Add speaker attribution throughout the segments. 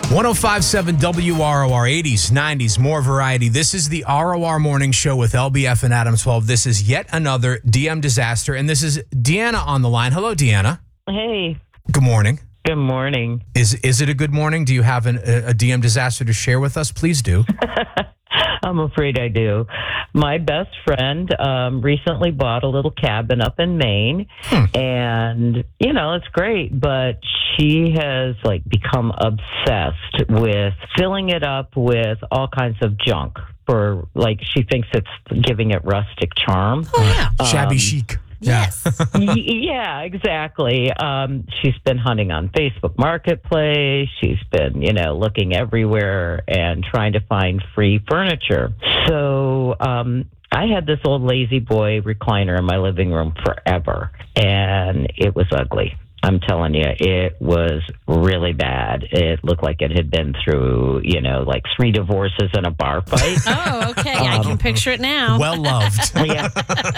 Speaker 1: 1057 WROR, 80s, 90s, more variety. This is the ROR Morning Show with LBF and Adam 12. This is yet another DM disaster, and this is Deanna on the line. Hello, Deanna.
Speaker 2: Hey.
Speaker 1: Good morning.
Speaker 2: Good morning.
Speaker 1: Is it a good morning? Do you have a DM disaster to share with us? Please do.
Speaker 2: I'm afraid I do. My best friend recently bought a little cabin up in Maine, and, you know, it's great, but she has, become obsessed with filling it up with all kinds of junk for, she thinks it's giving it rustic charm.
Speaker 3: Oh, yeah.
Speaker 1: Shabby chic.
Speaker 3: Yes.
Speaker 2: Yeah, exactly. She's been hunting on Facebook Marketplace. She's been, looking everywhere and trying to find free furniture. So I had this old lazy boy recliner in my living room forever, and it was ugly. I'm telling you, it was really bad. It looked like it had been through, 3 divorces and a bar fight.
Speaker 3: Oh, okay. I can picture it now.
Speaker 1: Well loved.
Speaker 2: Yeah.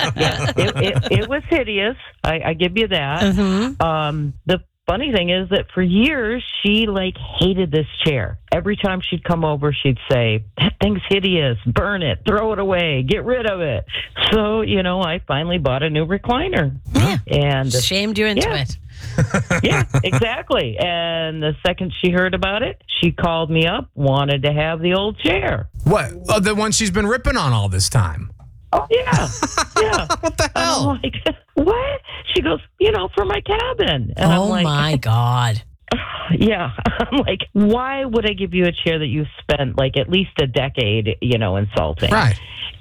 Speaker 2: It was hideous. I give you that.
Speaker 3: Mm-hmm.
Speaker 2: The funny thing is that for years, she hated this chair. Every time she'd come over, she'd say, "That thing's hideous. Burn it. Throw it away. Get rid of it." So, I finally bought a new recliner.
Speaker 3: Yeah.
Speaker 2: And
Speaker 3: shamed you into it.
Speaker 2: Yeah, exactly. And the second she heard about it, she called me up, wanted to have the old chair.
Speaker 1: What? Oh, the one she's been ripping on all this time.
Speaker 2: Oh, yeah. Yeah.
Speaker 1: What the hell?
Speaker 2: And I'm like, what? She goes, for my cabin. And
Speaker 3: Oh,
Speaker 2: I'm like,
Speaker 3: my God.
Speaker 2: yeah. I'm like, why would I give you a chair that you spent at least a decade, insulting?
Speaker 1: Right.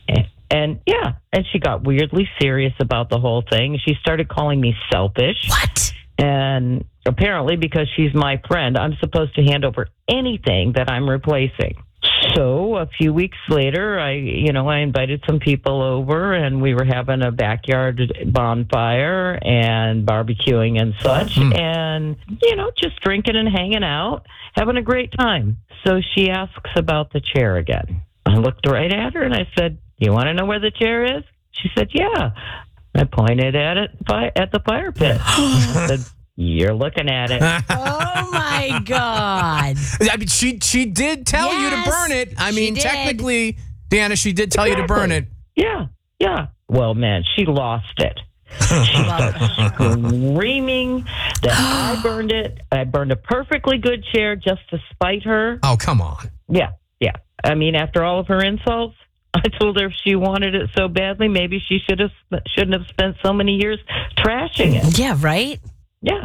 Speaker 2: And yeah, and she got weirdly serious about the whole thing. She started calling me selfish.
Speaker 3: What?
Speaker 2: And apparently, because she's my friend, I'm supposed to hand over anything that I'm replacing. So a few weeks later, I invited some people over, and we were having a backyard bonfire and barbecuing and such, and, just drinking and hanging out, having a great time. So she asks about the chair again. I looked right at her and I said, "You want to know where the chair is?" She said, "Yeah." I pointed at it at the fire pit. I said, "You're looking at it."
Speaker 3: Oh, my God.
Speaker 1: I mean, she did tell you to burn it. I mean,
Speaker 3: did.
Speaker 1: technically, Deanna, she did tell you to burn it.
Speaker 2: Yeah. Well, man, she lost it. She started screaming that I burned it. I burned a perfectly good chair just to spite her.
Speaker 1: Oh, come on.
Speaker 2: Yeah. I mean, after all of her insults, I told her if she wanted it so badly, maybe she shouldn't have spent so many years trashing it.
Speaker 3: Yeah, right?
Speaker 2: Yeah.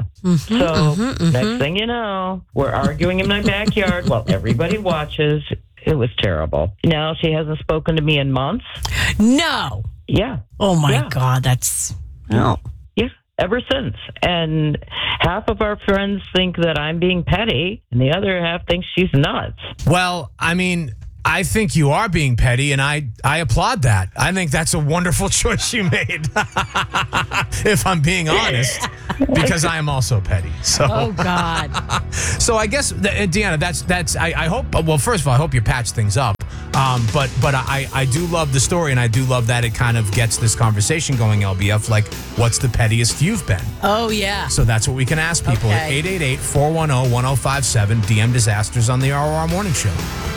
Speaker 2: Next thing you know, we're arguing in my backyard while everybody watches. It was terrible. Now she hasn't spoken to me in months.
Speaker 3: No.
Speaker 2: Yeah.
Speaker 3: Oh, my God. That's... Oh.
Speaker 2: Yeah, ever since. And half of our friends think that I'm being petty, and the other half thinks she's nuts.
Speaker 1: Well, I mean, I think you are being petty, and I applaud that. I think that's a wonderful choice you made, if I'm being honest, because I am also petty. So.
Speaker 3: Oh, God.
Speaker 1: So I guess, Deanna, that's. I hope. Well, first of all, I hope you patch things up. But I do love the story, and I do love that it kind of gets this conversation going. LBF, what's the pettiest you've been?
Speaker 3: Oh, yeah.
Speaker 1: So that's what we can ask people at 888-410-1057. DM disasters on the ROR Morning Show.